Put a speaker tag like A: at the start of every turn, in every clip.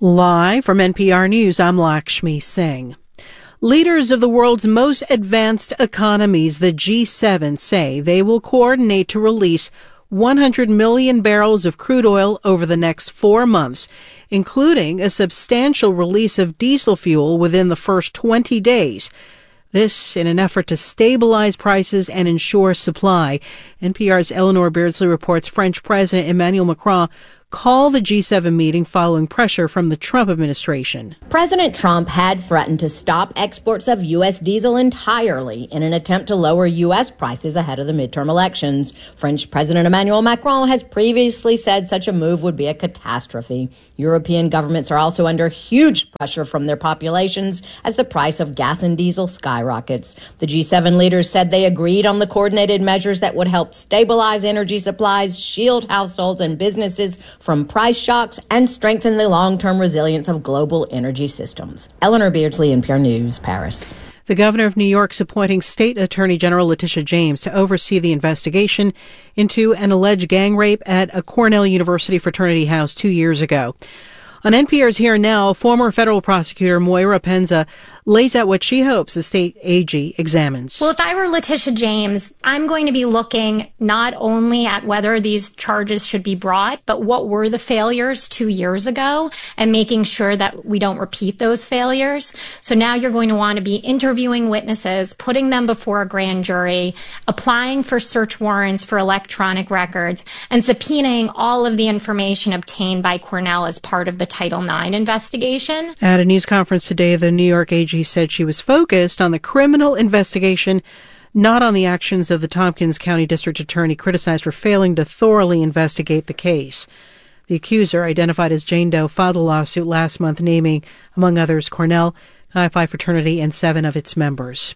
A: Live from NPR News, I'm Lakshmi Singh. Leaders of the world's most advanced economies, the G7, say they will coordinate to release 100 million barrels of crude oil over the next 4 months, including a substantial release of diesel fuel within the first 20 days. This in an effort to stabilize prices and ensure supply. NPR's Eleanor Beardsley reports French President Emmanuel Macron called the G7 meeting following pressure from the Trump administration.
B: President Trump had threatened to stop exports of U.S. diesel entirely in an attempt to lower U.S. prices ahead of the midterm elections. French President Emmanuel Macron has previously said such a move would be a catastrophe. European governments are also under huge pressure from their populations as the price of gas and diesel skyrockets. The G7 leaders said they agreed on the coordinated measures that would help stabilize energy supplies, shield households and businesses from price shocks, and strengthen the long-term resilience of global energy systems. Eleanor Beardsley, NPR News, Paris.
A: The governor of New York's appointing State Attorney General Letitia James to oversee the investigation into an alleged gang rape at a Cornell University fraternity house 2 years ago. On NPR's Here and Now, former federal prosecutor Moira Penza lays out what she hopes the state AG examines.
C: Well, if I were Letitia James, I'm going to be looking not only at whether these charges should be brought, but what were the failures 2 years ago and making sure that we don't repeat those failures. So now you're going to want to be interviewing witnesses, putting them before a grand jury, applying for search warrants for electronic records, and subpoenaing all of the information obtained by Cornell as part of the Title IX investigation.
A: At a news conference today, the New York AG said she was focused on the criminal investigation, not on the actions of the Tompkins County District Attorney criticized for failing to thoroughly investigate the case. The accuser, identified as Jane Doe, filed a lawsuit last month naming, among others, Cornell, Chi Phi fraternity, and 7 of its members.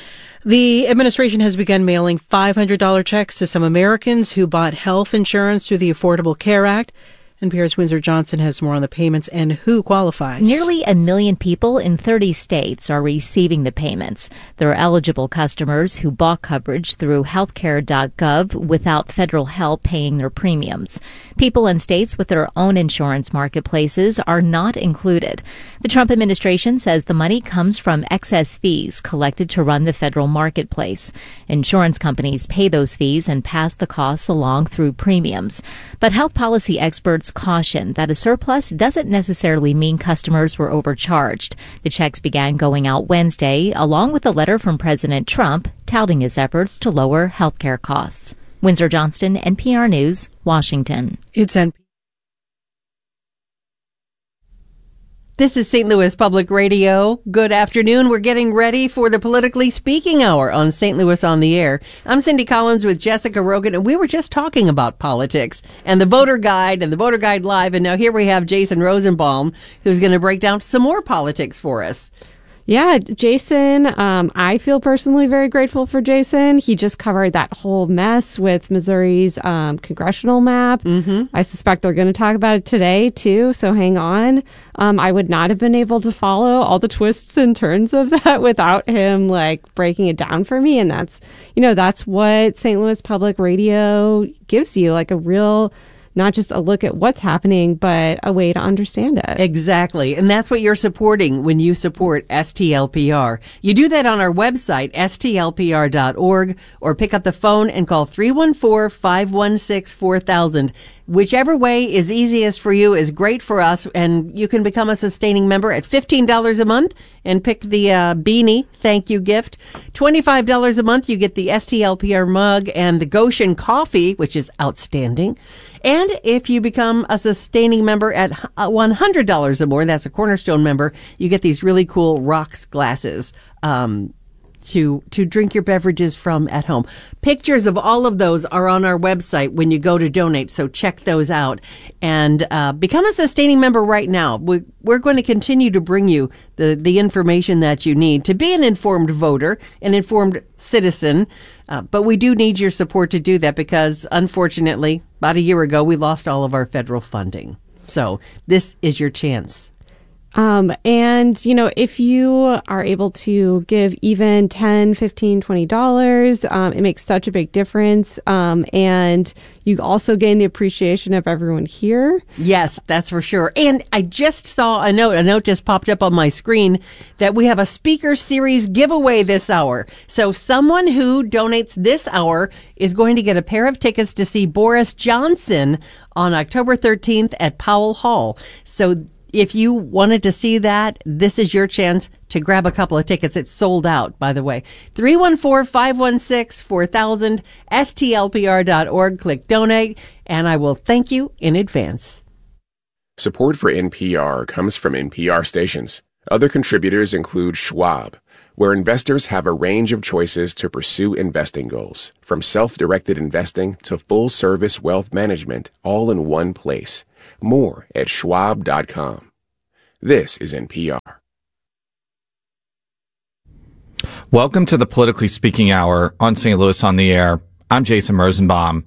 A: The administration has begun mailing $500 checks to some Americans who bought health insurance through the Affordable Care Act. NPR's Windsor Johnson has more on the payments and who qualifies.
D: Nearly 1 million people in 30 states are receiving the payments. There are eligible customers who bought coverage through healthcare.gov without federal help paying their premiums. People in states with their own insurance marketplaces are not included. The Trump administration says the money comes from excess fees collected to run the federal marketplace. Insurance companies pay those fees and pass the costs along through premiums. But health policy experts caution that a surplus doesn't necessarily mean customers were overcharged. The checks began going out Wednesday, along with a letter from President Trump touting his efforts to lower health care costs. Windsor Johnston, NPR News, Washington.
A: It's NPR.
E: This is St. Louis Public Radio. Good afternoon. We're getting ready for the Politically Speaking Hour on St. Louis on the Air. I'm Cindy Collins with Jessica Rogan, and we were just talking about politics and the Voter Guide and the Voter Guide Live. And now here we have Jason Rosenbaum, who's going to break down some more politics for us.
F: Yeah, Jason, I feel personally very grateful for Jason. He just covered that whole mess with Missouri's congressional map. Mm-hmm. I suspect they're going to talk about it today, too, so hang on. I would not have been able to follow all the twists and turns of that without him, breaking it down for me. And that's what St. Louis Public Radio gives you, a real... not just a look at what's happening, but a way to understand it.
E: Exactly. And that's what you're supporting when you support STLPR. You do that on our website, stlpr.org, or pick up the phone and call 314-516-4000. Whichever way is easiest for you is great for us, and you can become a sustaining member at $15 a month and pick the beanie thank you gift. $25 a month, you get the STLPR mug and the Goshen coffee, which is outstanding. And if you become a sustaining member at $100 or more, that's a Cornerstone member, you get these really cool rocks glasses to drink your beverages from at home. Pictures of all of those are on our website when you go to donate, so check those out. And become a sustaining member right now. We're going to continue to bring you the information that you need to be an informed voter, an informed citizen. But we do need your support to do that because, unfortunately, about a year ago, we lost all of our federal funding. So this is your chance.
F: And, if you are able to give even $10, $15, $20, it makes such a big difference. And you also gain the appreciation of everyone here.
E: Yes, that's for sure. And I just saw a note just popped up on my screen that we have a speaker series giveaway this hour. So someone who donates this hour is going to get a pair of tickets to see Boris Johnson on October 13th at Powell Hall. So if you wanted to see that, this is your chance to grab a couple of tickets. It's sold out, by the way. 314-516-4000, stlpr.org. Click donate, and I will thank you in advance.
G: Support for NPR comes from NPR stations. Other contributors include Schwab, where investors have a range of choices to pursue investing goals, from self-directed investing to full-service wealth management, all in one place. More at schwab.com. This is NPR.
H: Welcome to the Politically Speaking Hour on St. Louis on the Air. I'm Jason Rosenbaum.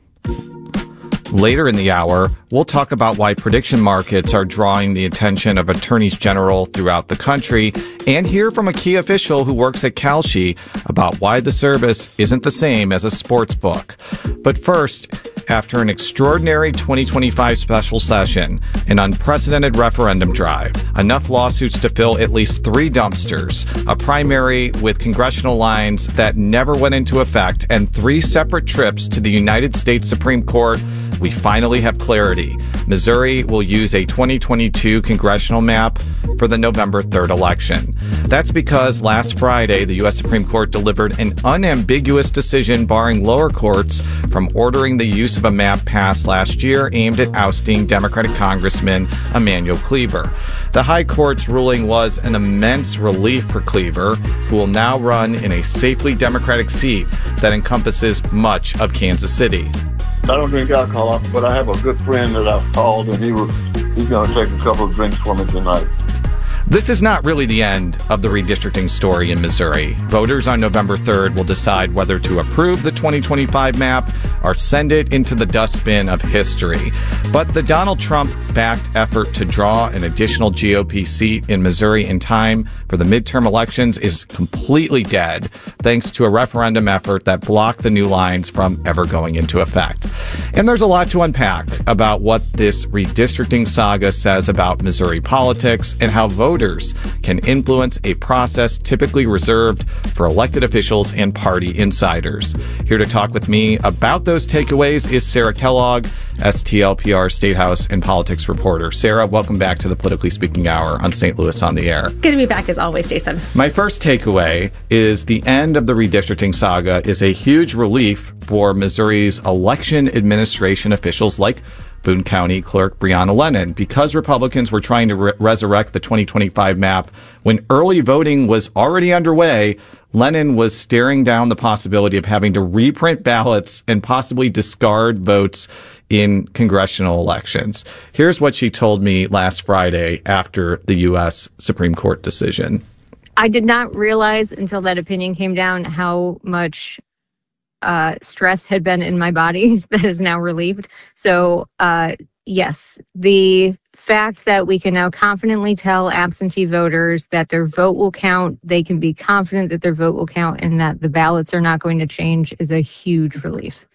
H: Later in the hour, we'll talk about why prediction markets are drawing the attention of attorneys general throughout the country and hear from a key official who works at Kalshi about why the service isn't the same as a sports book. But first, after an extraordinary 2025 special session, an unprecedented referendum drive, enough lawsuits to fill at least 3 dumpsters, a primary with congressional lines that never went into effect, and 3 separate trips to the United States Supreme Court, we finally have clarity. Missouri will use a 2022 congressional map for the November 3rd election. That's because last Friday, the U.S. Supreme Court delivered an unambiguous decision barring lower courts from ordering the use of a map passed last year aimed at ousting Democratic Congressman Emanuel Cleaver. The High Court's ruling was an immense relief for Cleaver, who will now run in a safely Democratic seat that encompasses much of Kansas City.
I: I don't drink alcohol, but I have a good friend that I've called, and he's going to take a couple of drinks for me tonight.
H: This is not really the end of the redistricting story in Missouri. Voters on November 3rd will decide whether to approve the 2025 map or send it into the dustbin of history. But the Donald Trump-backed effort to draw an additional GOP seat in Missouri in time for the midterm elections is completely dead, thanks to a referendum effort that blocked the new lines from ever going into effect. And there's a lot to unpack about what this redistricting saga says about Missouri politics and how voters can influence a process typically reserved for elected officials and party insiders. Here to talk with me about those takeaways is Sarah Kellogg, STLPR State House and Politics reporter. Sarah, welcome back to the Politically Speaking Hour on St. Louis on the Air.
J: Good to be back as always, Jason.
H: My first takeaway is the end of the redistricting saga is a huge relief for Missouri's election administration officials like Boone County Clerk Breonna Lennon, because Republicans were trying to resurrect the 2025 map when early voting was already underway. Lennon was staring down the possibility of having to reprint ballots and possibly discard votes in congressional elections. Here's what she told me last Friday after the U.S. Supreme Court decision.
J: I did not realize until that opinion came down how much stress had been in my body that is now relieved. So, yes, the fact that we can now confidently tell absentee voters that their vote will count, they can be confident that their vote will count, and that the ballots are not going to change is a huge relief.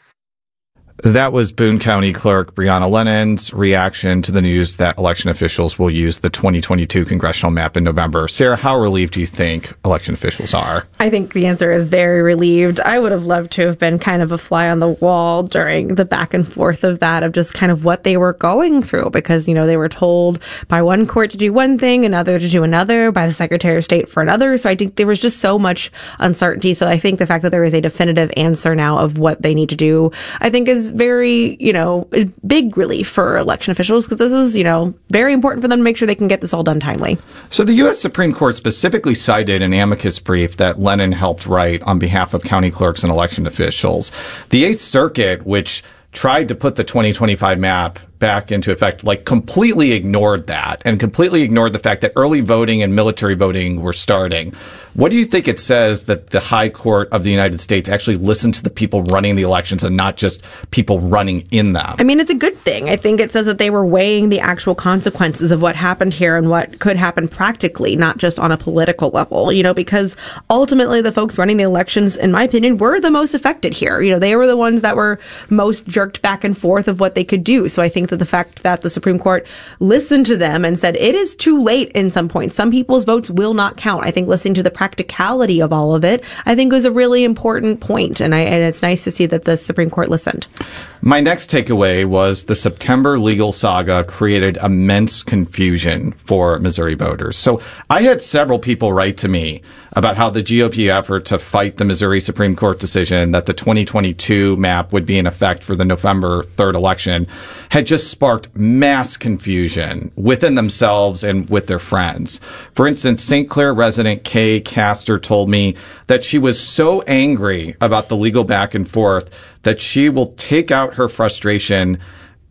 H: That was Boone County Clerk Breonna Lennon's reaction to the news that election officials will use the 2022 congressional map in November. Sarah, how relieved do you think election officials are?
K: I think the answer is very relieved. I would have loved to have been kind of a fly on the wall during the back and forth of that, of just kind of what they were going through, because, you know, they were told by one court to do one thing, another to do another, by the Secretary of State for another. So I think there was just so much uncertainty. So I think the fact that there is a definitive answer now of what they need to do, I think is very, big relief for election officials, because this is, very important for them to make sure they can get this all done timely.
H: So the U.S. Supreme Court specifically cited an amicus brief that Lennon helped write on behalf of county clerks and election officials. The Eighth Circuit, which tried to put the 2025 map back into effect, like completely ignored that and completely ignored the fact that early voting and military voting were starting. What do you think it says that the High Court of the United States actually listened to the people running the elections and not just people running in them?
K: I mean, it's a good thing. I think it says that they were weighing the actual consequences of what happened here and what could happen practically, not just on a political level, because ultimately the folks running the elections, in my opinion, were the most affected here. They were the ones that were most jerked back and forth of what they could do. So I think that the fact that the Supreme Court listened to them and said it is too late in some points, some people's votes will not count. I think listening to the practicality of all of it, I think was a really important point. And it's nice to see that the Supreme Court listened.
H: My next takeaway was the September legal saga created immense confusion for Missouri voters. So I had several people write to me about how the GOP effort to fight the Missouri Supreme Court decision that the 2022 map would be in effect for the November 3rd election had just sparked mass confusion within themselves and with their friends. For instance, St. Clair resident Kay Castor told me that she was so angry about the legal back and forth that she will take out her frustration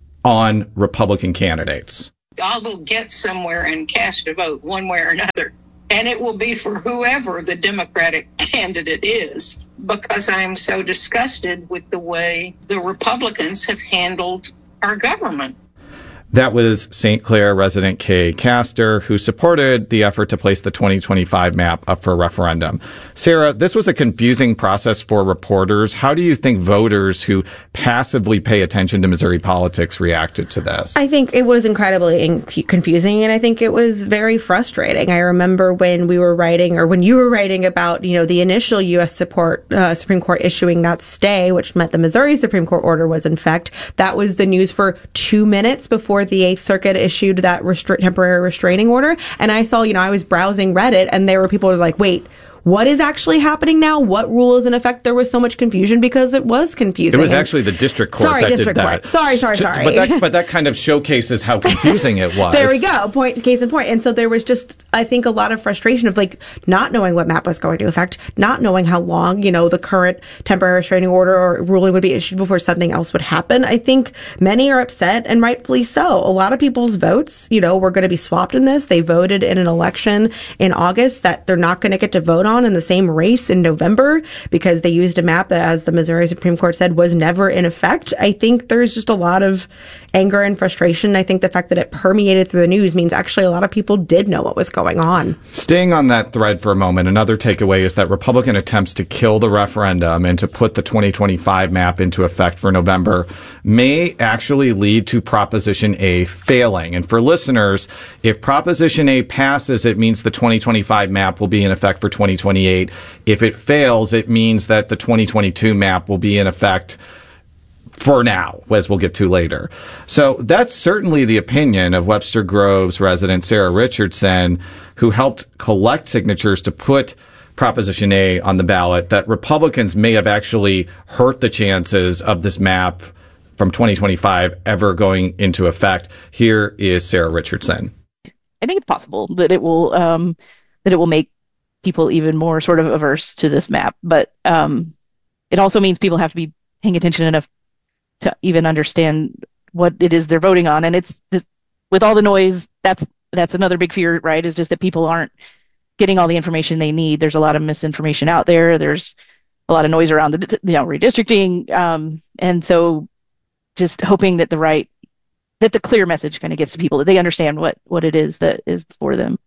H: on Republican candidates.
L: I will get somewhere and cast a vote one way or another, and it will be for whoever the Democratic candidate is, because I am so disgusted with the way the Republicans have handled our government.
H: That was St. Clair resident Kay Castor, who supported the effort to place the 2025 map up for referendum. Sarah, this was a confusing process for reporters. How do you think voters who passively pay attention to Missouri politics reacted to this?
K: I think it was incredibly confusing, and I think it was very frustrating. I remember when we were writing, or when you were writing about, the initial U.S. Supreme Court issuing that stay, which meant the Missouri Supreme Court order was in effect. That was the news for 2 minutes before the Eighth Circuit issued that temporary restraining order. And I saw, I was browsing Reddit, and there were people who were like, wait, what is actually happening now? What rule is in effect? There was so much confusion because it was confusing.
H: It was actually the district court that did that.
K: Sorry.
H: But that kind of showcases how confusing it was.
K: There we go. Case in point. And so there was just, I think, a lot of frustration of not knowing what map was going to affect, not knowing how long, the current temporary restraining order or ruling would be issued before something else would happen. I think many are upset, and rightfully so. A lot of people's votes, were going to be swapped in this. They voted in an election in August that they're not going to get to vote on in the same race in November because they used a map that, as the Missouri Supreme Court said, was never in effect. I think there's just a lot of anger and frustration. I think the fact that it permeated through the news means actually a lot of people did know what was going on.
H: Staying on that thread for a moment, another takeaway is that Republican attempts to kill the referendum and to put the 2025 map into effect for November may actually lead to Proposition A failing. And for listeners, if Proposition A passes, it means the 2025 map will be in effect for 2028. If it fails, it means that the 2022 map will be in effect for now, as we'll get to later. So that's certainly the opinion of Webster Groves resident Sarah Richardson, who helped collect signatures to put Proposition A on the ballot, that Republicans may have actually hurt the chances of this map from 2025 ever going into effect. Here is Sarah Richardson.
M: I think it's possible that it will make people even more sort of averse to this map, but it also means people have to be paying attention enough to even understand what it is they're voting on. And it's with all the noise, that's another big fear, right? Is just that people aren't getting all the information they need. There's a lot of misinformation out there. There's a lot of noise around the redistricting, and so just hoping that the clear message kind of gets to people, that they understand what it is that is before them.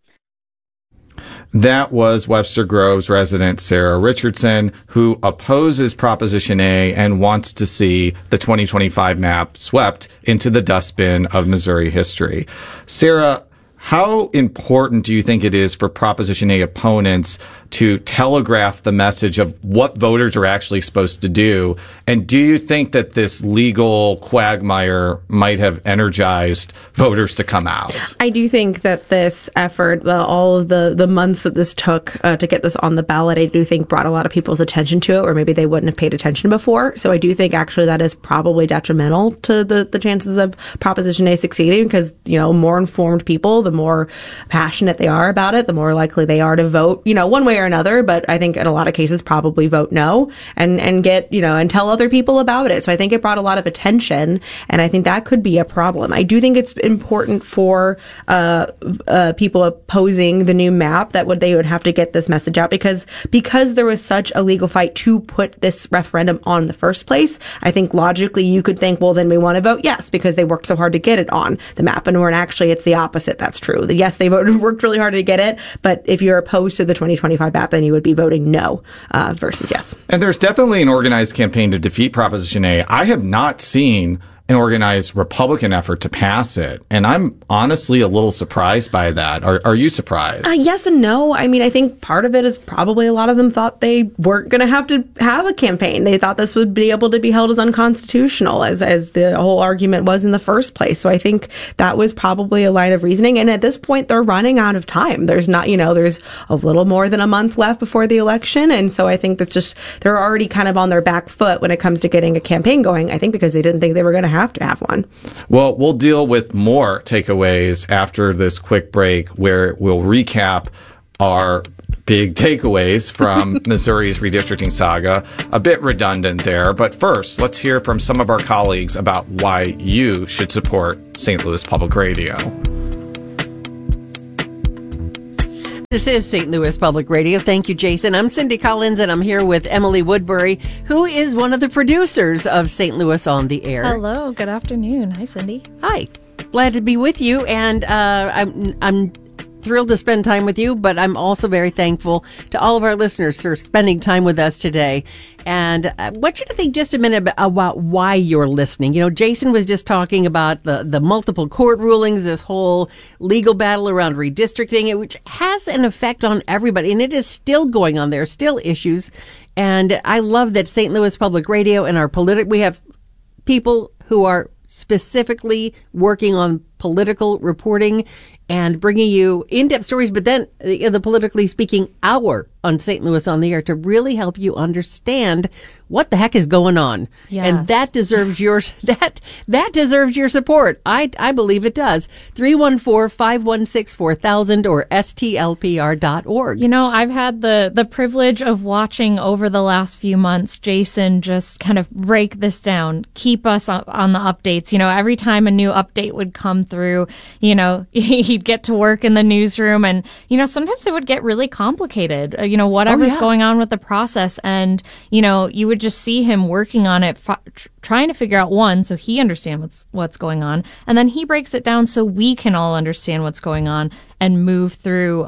H: That was Webster Groves resident Sarah Richardson, who opposes Proposition A and wants to see the 2025 map swept into the dustbin of Missouri history. Sarah, how important do you think it is for Proposition A opponents to telegraph the message of what voters are actually supposed to do? And do you think that this legal quagmire might have energized voters to come out?
K: I do think that this effort, all of the months that this took to get this on the ballot, I do think brought a lot of people's attention to it, or maybe they wouldn't have paid attention before. So I do think actually that is probably detrimental to the chances of Proposition A succeeding, because, more informed people, the more passionate they are about it, the more likely they are to vote, one way or another. But I think in a lot of cases probably vote no and get, and tell other people about it. So I think it brought a lot of attention, and I think that could be a problem. I do think it's important for people opposing the new map that they would have to get this message out because there was such a legal fight to put this referendum on in the first place. I think logically you could think, well, then we want to vote yes because they worked so hard to get it on the map. And when actually it's the opposite. That's true. Yes, they worked really hard to get it, but if you're opposed to the 2025 map, then you would be voting no versus yes.
H: And there's definitely an organized campaign to defeat Proposition A. I have not seen an organized Republican effort to pass it. And I'm honestly a little surprised by that. Are you surprised?
K: Yes and no. I mean, I think part of it is probably a lot of them thought they weren't going to have a campaign. They thought this would be able to be held as unconstitutional, as the whole argument was in the first place. So I think that was probably a line of reasoning. And at this point, they're running out of time. There's not, there's a little more than a month left before the election. And so I think that's just, they're already kind of on their back foot when it comes to getting a campaign going. I think because they didn't think they were going to have one.
H: Well, we'll deal with more takeaways after this quick break where we'll recap our big takeaways from Missouri's redistricting saga. A bit redundant there, but first, let's hear from some of our colleagues about why you should support St. Louis Public Radio.
E: This is St. Louis Public Radio. Thank you, Jason. I'm Cindy Collins, and I'm here with Emily Woodbury, who is one of the producers of St. Louis on the Air.
N: Hello. Good afternoon. Hi, Cindy.
E: Hi. Glad to be with you, and I'm thrilled to spend time with you, but I'm also very thankful to all of our listeners for spending time with us today. And I want you to think just a minute about why you're listening. Jason was just talking about the multiple court rulings, this whole legal battle around redistricting, which has an effect on everybody. And it is still going on. There are still issues. And I love that St. Louis Public Radio and we have people who are specifically working on political reporting and bringing you in-depth stories, but then the Politically Speaking Hour on St. Louis on the Air to really help you understand what the heck is going on.
N: Yes.
E: And that deserves your that deserves your support. I believe it does. 314-516-4000 or stlpr.org.
N: I've had the privilege of watching over the last few months Jason just kind of break this down, keep us on the updates. Every time a new update would come through, he'd get to work in the newsroom and, sometimes it would get really complicated, whatever's going on with the process. And, you would just see him working on it, trying to figure out one, so he understands what's going on. And then he breaks it down so we can all understand what's going on and move through,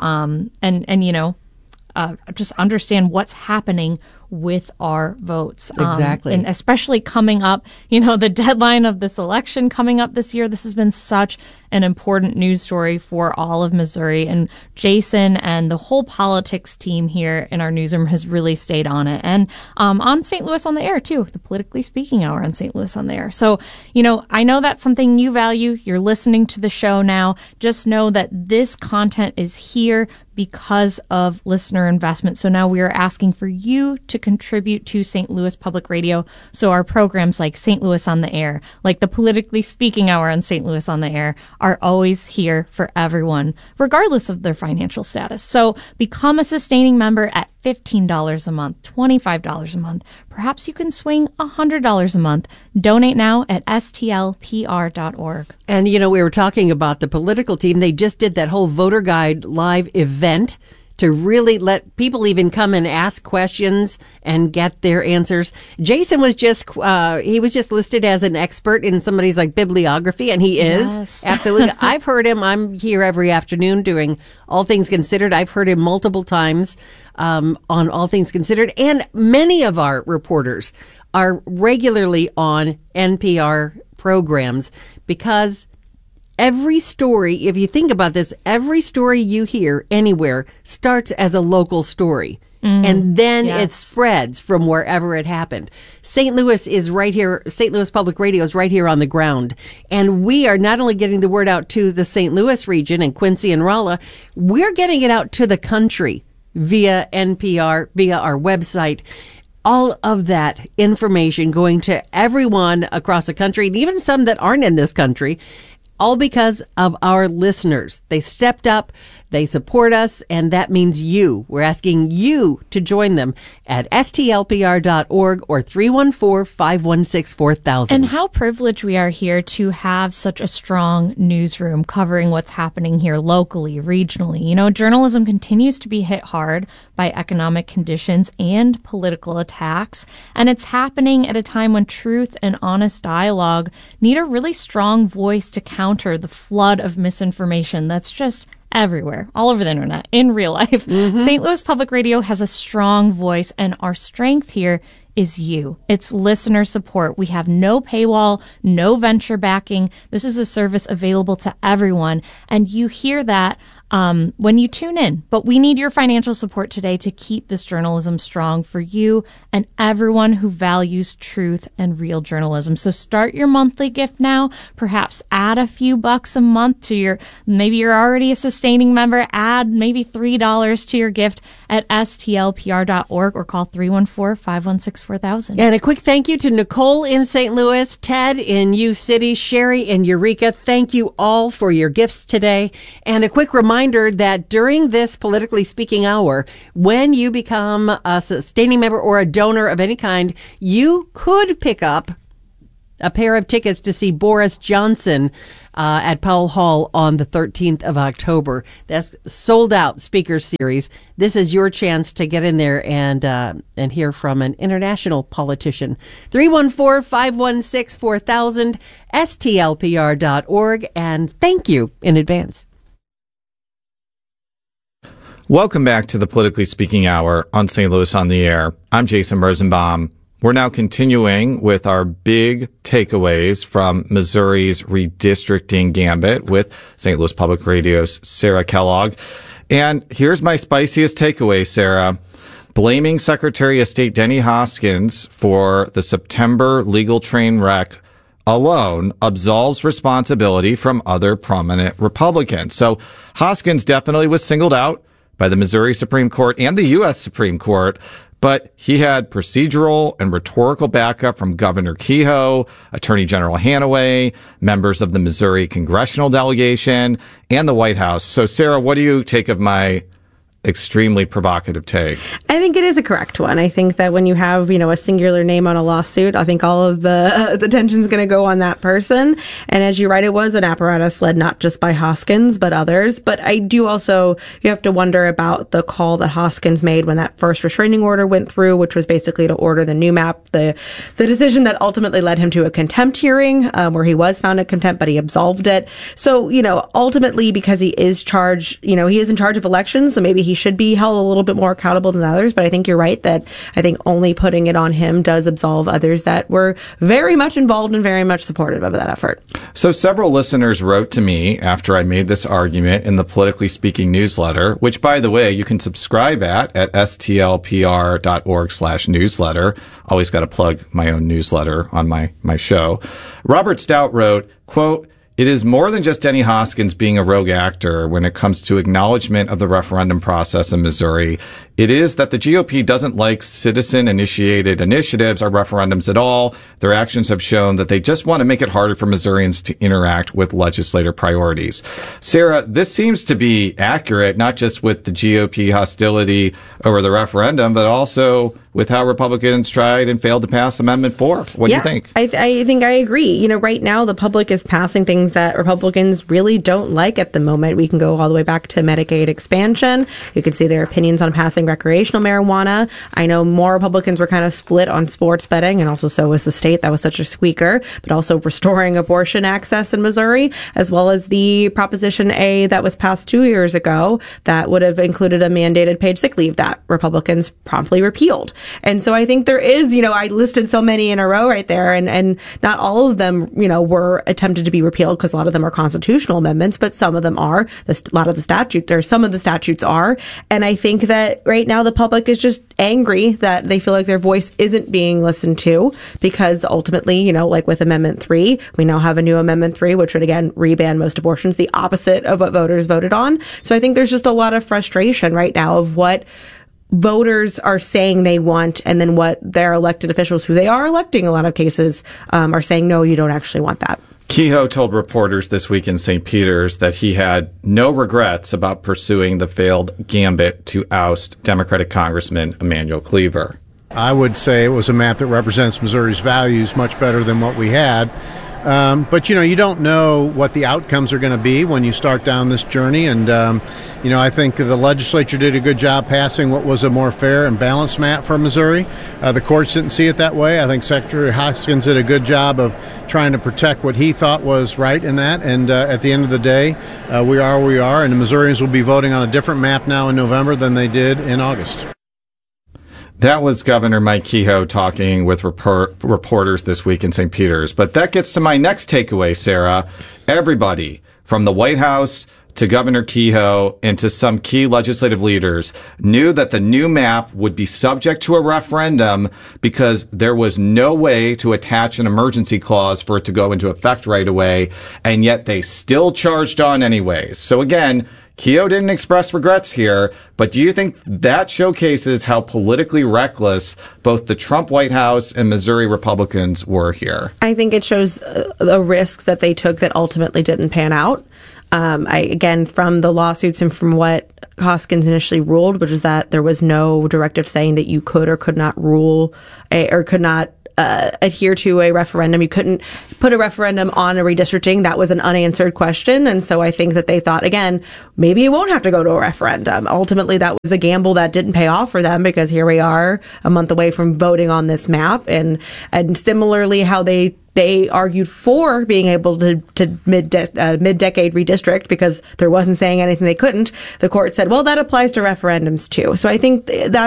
N: just understand what's happening with our votes.
E: Exactly.
N: And especially coming up, the deadline of this election coming up this year. This has been such an important news story for all of Missouri. And Jason and the whole politics team here in our newsroom has really stayed on it. And on St. Louis on the Air, too, the Politically Speaking Hour on St. Louis on the Air. So, I know that's something you value. You're listening to the show now. Just know that this content is here because of listener investment. So now we are asking for you to contribute to St. Louis Public Radio. So our programs like St. Louis on the Air, like the Politically Speaking Hour on St. Louis on the Air, are always here for everyone, regardless of their financial status. So become a sustaining member at $15 a month, $25 a month. Perhaps you can swing $100 a month. Donate now at stlpr.org.
E: And, we were talking about the political team. They just did that whole voter guide live event to really let people even come and ask questions and get their answers. Jason was just listed as an expert in somebody's bibliography, and he is.
N: Yes.
E: Absolutely. I've heard him. I'm here every afternoon doing All Things Considered. I've heard him multiple times on All Things Considered, and many of our reporters are regularly on NPR programs because every story, if you think about this, every story you hear anywhere starts as a local story. And then it spreads from wherever it happened. St. Louis is right here. St. Louis Public Radio is right here on the ground. And we are not only getting the word out to the St. Louis region and Quincy and Rolla, we're getting it out to the country via NPR, via our website. All of that information going to everyone across the country, and even some that aren't in this country. all because of our listeners. They stepped up, they support us, and that means you. We're asking you to join them at stlpr.org or 314-516-4000.
N: And how privileged we are here to have such a strong newsroom covering what's happening here locally, regionally. You know, journalism continues to be hit hard by economic conditions and political attacks, and it's happening at a time when truth and honest dialogue need a really strong voice to counter the flood of misinformation that's just everywhere, all over the internet, in real life. St. Louis Public Radio has a strong voice, and our strength here is you. It's listener support. We have no paywall, no venture backing. This is a service available to everyone, and you hear that when you tune in. But we need your financial support today to keep this journalism strong for you and everyone who values truth and real journalism. So start your monthly gift now. Perhaps add a few bucks a month to your, maybe you're already a sustaining member, add maybe $3 to your gift at stlpr.org or call 314-516-4000.
E: And a quick thank you to Nicole in St. Louis, Ted in U City, Sherry in Eureka. Thank you all for your gifts today. And a quick reminder that during this Politically Speaking hour, when you become a sustaining member or a donor of any kind, you could pick up a pair of tickets to see Boris Johnson at Powell Hall on the 13th of October. That's sold out speaker series. This is your chance to get in there and hear from an international politician. 314-516-4000, stlpr.org, and thank you in advance.
H: Welcome back to the Politically Speaking Hour on St. Louis on the Air. I'm Jason Rosenbaum. We're now continuing with our big takeaways from Missouri's redistricting gambit with St. Louis Public Radio's Sarah Kellogg. And here's my spiciest takeaway, Sarah. Blaming Secretary of State Denny Hoskins for the September legal train wreck alone absolves responsibility from other prominent Republicans. So Hoskins definitely was singled out by the Missouri Supreme Court and the U.S. Supreme Court, but he had procedural and rhetorical backup from Governor Kehoe, Attorney General Hanaway, members of the Missouri congressional delegation, and the White House. So, Sarah, what do you take of my extremely provocative take?
K: I think it is a correct one. I think that when you have, a singular name on a lawsuit, I think all of the attention's going to go on that person. And as you write, it was an apparatus led not just by Hoskins, but others. But I do also, you have to wonder about the call that Hoskins made when that first restraining order went through, which was basically to order the new map, the decision that ultimately led him to a contempt hearing, where he was found in contempt, but he absolved it. So, ultimately, because he is charged, he is in charge of elections, so maybe he should be held a little bit more accountable than others. But I think you're right that I think only putting it on him does absolve others that were very much involved and very much supportive of that effort.
H: So several listeners wrote to me after I made this argument in the Politically Speaking newsletter, which, by the way, you can subscribe at stlpr.org/newsletter. Always got to plug my own newsletter on my show. Robert Stout wrote, quote, "It is more than just Denny Hoskins being a rogue actor when it comes to acknowledgement of the referendum process in Missouri. It is that the GOP doesn't like citizen-initiated initiatives or referendums at all. Their actions have shown that they just want to make it harder for Missourians to interact with legislator priorities." Sarah, this seems to be accurate, not just with the GOP hostility over the referendum, but also with how Republicans tried and failed to pass Amendment 4. What do you think?
K: I think I agree. Right now the public is passing things that Republicans really don't like at the moment. We can go all the way back to Medicaid expansion. You can see their opinions on passing recreational marijuana. I know more Republicans were kind of split on sports betting, and also so was the state. That was such a squeaker, but also restoring abortion access in Missouri, as well as the Proposition A that was passed 2 years ago that would have included a mandated paid sick leave that Republicans promptly repealed. And so I think there is, I listed so many in a row right there, and not all of them, were attempted to be repealed because a lot of them are constitutional amendments, but some of them are. Some of the statutes are. And I think that right now the public is just angry that they feel like their voice isn't being listened to, because ultimately, like with Amendment 3, we now have a new Amendment 3, which would again reban most abortions, the opposite of what voters voted on. So I think there's just a lot of frustration right now of what voters are saying they want, and then what their elected officials, who they are electing in a lot of cases, are saying, no, you don't actually want that.
H: Kehoe told reporters this week in St. Peter's that he had no regrets about pursuing the failed gambit to oust Democratic Congressman Emanuel Cleaver.
O: I would say it was a map that represents Missouri's values much better than what we had. But, you don't know what the outcomes are going to be when you start down this journey. And, I think the legislature did a good job passing what was a more fair and balanced map for Missouri. The courts didn't see it that way. I think Secretary Hoskins did a good job of trying to protect what he thought was right in that. And at the end of the day, we are where we are. And the Missourians will be voting on a different map now in November than they did in August.
H: That was Governor Mike Kehoe talking with reporters this week in St. Peter's. But that gets to my next takeaway, Sarah. Everybody, from the White House to Governor Kehoe and to some key legislative leaders, knew that the new map would be subject to a referendum because there was no way to attach an emergency clause for it to go into effect right away. And yet they still charged on anyways. So again, Kehoe didn't express regrets here, but do you think that showcases how politically reckless both the Trump White House and Missouri Republicans were here?
K: I think it shows the risks that they took that ultimately didn't pan out. Again, from the lawsuits and from what Hoskins initially ruled, which is that there was no directive saying that you could or could not rule or could not adhere to a referendum. You couldn't put a referendum on a redistricting. That was an unanswered question. And so I think that they thought, again, maybe you won't have to go to a referendum. Ultimately, that was a gamble that didn't pay off for them because here we are a month away from voting on this map. And similarly, how they argued for being able to mid-decade redistrict because there wasn't saying anything they couldn't. The court said, well, that applies to referendums too. So I think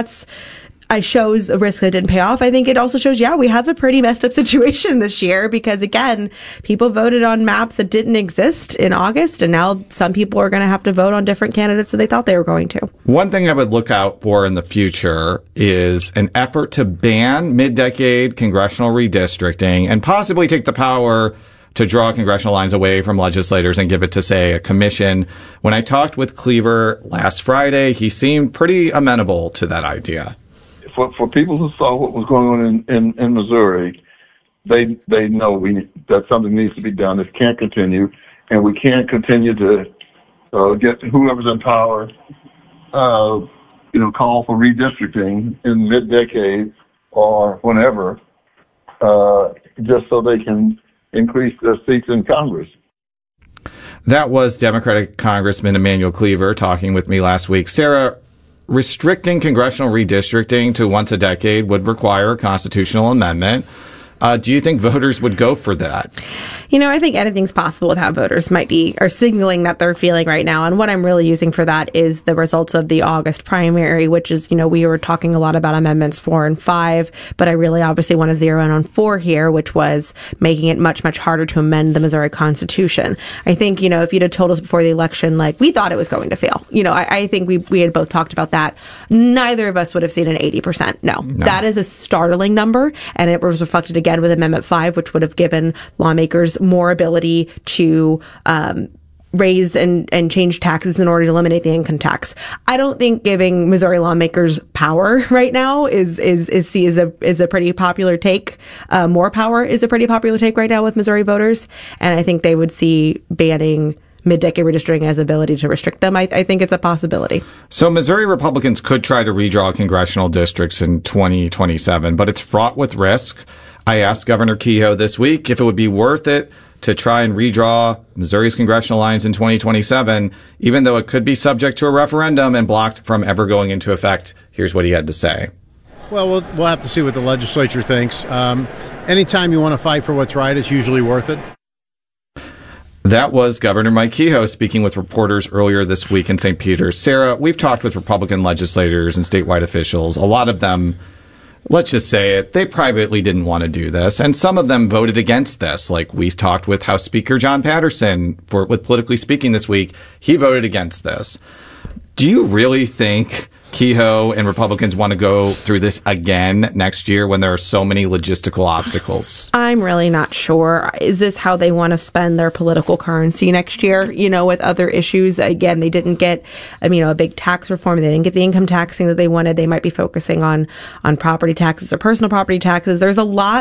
K: I shows a risk that didn't pay off. I think it also shows, we have a pretty messed up situation this year because, again, people voted on maps that didn't exist in August, and now some people are going to have to vote on different candidates than they thought they were going to.
H: One thing I would look out for in the future is an effort to ban mid-decade congressional redistricting and possibly take the power to draw congressional lines away from legislators and give it to, say, a commission. When I talked with Cleaver last Friday, he seemed pretty amenable to that idea.
I: For people who saw what was going on in Missouri, they know that something needs to be done. This can't continue, and we can't continue to get whoever's in power, call for redistricting in mid-decade or whenever, just so they can increase their seats in Congress.
H: That was Democratic Congressman Emanuel Cleaver talking with me last week. Sarah, restricting congressional redistricting to once a decade would require a constitutional amendment. Do you think voters would go for that?
K: I think anything's possible with how voters are signaling that they're feeling right now. And what I'm really using for that is the results of the August primary, which is, we were talking a lot about amendments 4 and 5, but I really obviously want to zero in on 4 here, which was making it much, much harder to amend the Missouri Constitution. I think, if you'd have told us before the election, we thought it was going to fail. I think we had both talked about that. Neither of us would have seen an 80%. No. That is a startling number. And it was reflected again with Amendment 5, which would have given lawmakers more ability to raise and change taxes in order to eliminate the income tax. I don't think giving Missouri lawmakers power right now is a pretty popular take. More power is a pretty popular take right now with Missouri voters, and I think they would see banning mid-decade redistricting as ability to restrict them. I think it's a possibility.
H: So Missouri Republicans could try to redraw congressional districts in 2027, but it's fraught with risk. I asked Governor Kehoe this week if it would be worth it to try and redraw Missouri's congressional lines in 2027, even though it could be subject to a referendum and blocked from ever going into effect. Here's what he had to say.
O: Well, we'll have to see what the legislature thinks. Anytime you want to fight for what's right, it's usually worth it.
H: That was Governor Mike Kehoe speaking with reporters earlier this week in St. Peter's. Sarah, we've talked with Republican legislators and statewide officials. A lot of them, let's just say it, they privately didn't want to do this, and some of them voted against this. Like we talked with House Speaker John Patterson with Politically Speaking this week. He voted against this. Do you really think Kehoe and Republicans want to go through this again next year when there are so many logistical obstacles?
K: I'm really not sure. Is this how they want to spend their political currency next year? With other issues, again, they didn't get, a big tax reform. They didn't get the income taxing that they wanted. They might be focusing on property taxes or personal property taxes. There's a lot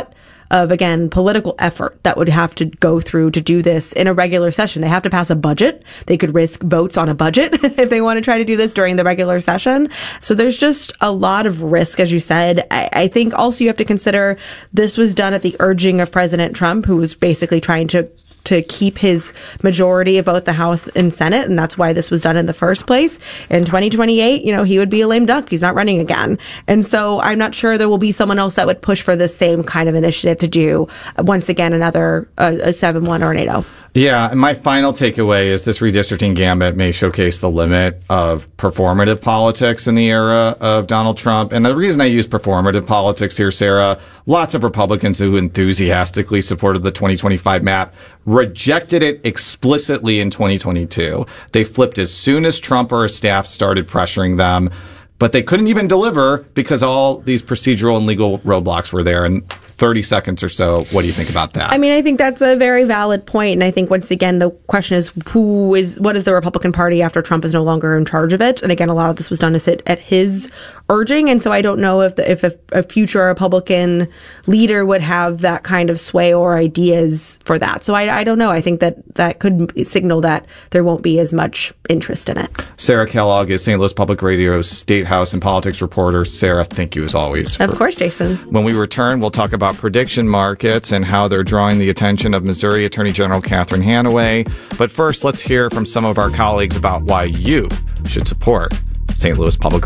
K: again, political effort that would have to go through to do this in a regular session. They have to pass a budget. They could risk votes on a budget if they want to try to do this during the regular session. So there's just a lot of risk, as you said. I think also you have to consider this was done at the urging of President Trump, who was basically trying to keep his majority of both the House and Senate, and that's why this was done in the first place. In 2028, he would be a lame duck. He's not running again. And so I'm not sure there will be someone else that would push for the same kind of initiative to do, once again, another a 7-1 or an 8-0.
H: Yeah, and my final takeaway is this redistricting gambit may showcase the limit of performative politics in the era of Donald Trump. And the reason I use performative politics here, Sarah, lots of Republicans who enthusiastically supported the 2025 map rejected it explicitly in 2022. They flipped as soon as Trump or his staff started pressuring them, but they couldn't even deliver because all these procedural and legal roadblocks were there. And 30 seconds or so, what do you think about that?
K: I mean, I think that's a very valid point. And I think, once again, the question is what is the Republican Party after Trump is no longer in charge of it? And again, a lot of this was done at his urging. And so I don't know if a future Republican leader would have that kind of sway or ideas for that. So I don't know. I think that could signal that there won't be as much interest in it.
H: Sarah Kellogg is St. Louis Public Radio's State House and Politics reporter. Sarah, thank you as always.
K: Of course, Jason.
H: When we return, we'll talk about prediction markets and how they're drawing the attention of Missouri Attorney General Catherine Hanaway. But first, let's hear from some of our colleagues about why you should support St. Louis Public